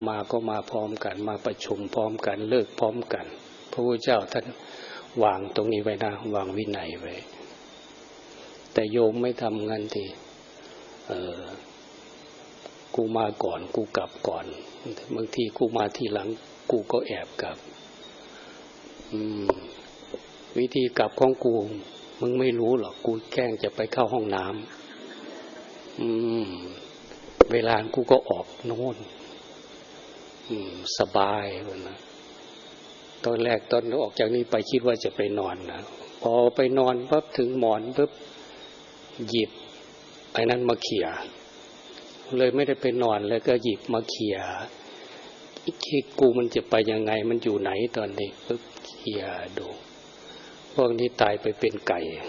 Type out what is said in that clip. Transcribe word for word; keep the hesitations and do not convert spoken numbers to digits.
มาก็มาพร้อมกันมาประชุมพร้อมกันเลิกพร้อมกันพระพุทธเจ้าท่านวางตรงนี้ไว้นะวางวินัยไว้แต่โยมไม่ทำงั้นทีเออกูมาก่อนกูกลับก่อนบางทีกูมาทีหลังกูก็แอบกลับอืมวิธีกลับของกูมึงไม่รู้หรอกกูแกล้งจะไปเข้าห้องน้ำอืมเวลากูก็ออกโน่นอืมสบายเลยนะตอนแรกตอนออกจากนี้ไปคิดว่าจะไปนอนนะพอไปนอนปั๊บถึงหมอนปั๊บหยิบไอ้นั้นมาเขี่ยเลยไม่ได้ไปนอนแล้วก็หยิบมาเขี่ยคิดกูมันจะไปยังไงมันอยู่ไหนตอนนี้ปั๊บเขี่ยดูพวกนี้ตายไปเป็นไก่